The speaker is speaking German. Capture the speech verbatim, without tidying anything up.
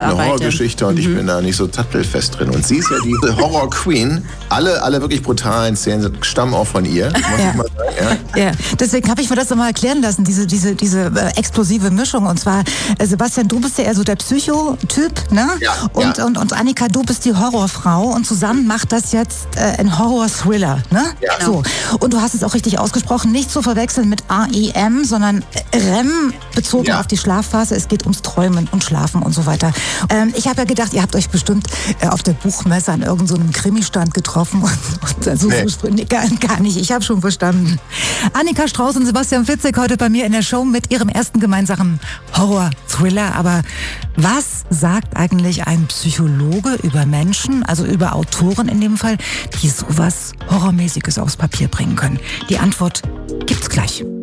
eine arbeite. Horrorgeschichte und mhm. ich bin da nicht so sattelfest drin. Und sie ist ja die Horror-Queen. Alle, alle wirklich brutalen Szenen stammen auch von ihr, muss ja. ich mal sagen. Ja, ja. Deswegen habe ich mir das nochmal erklären lassen, diese, diese, diese äh, explosive Mischung. Und zwar, äh, Sebastian, du bist ja eher so der Psycho-Typ, ne? Ja, und, ja. Und, und Annika, du bist die Horrorfrau und zusammen macht das jetzt äh, ein Horror-Thriller, ne? Ja. So. Und du hast es auch richtig ausgesprochen, nicht zu verwechseln mit R E M, sondern R E M bezogen ja. auf die Schlafphase. Es geht ums Träumen und Schlafen und so weiter. Ähm, ich habe ja gedacht, ihr habt euch bestimmt äh, auf der Buchmesse an irgendeinem so Krimi-Stand getroffen und, und so, nee. nee, gar, gar nicht. Ich habe schon verstanden. Annika Strauß und Sebastian Fitzek heute bei mir in der Show mit ihrem ersten gemeinsamen Horror-Thriller. Aber was sagt eigentlich ein Psychologe über Menschen, also über Autoren in dem Fall, die sowas Horrormäßiges aufs Papier bringen können? Die Antwort gibt's gleich.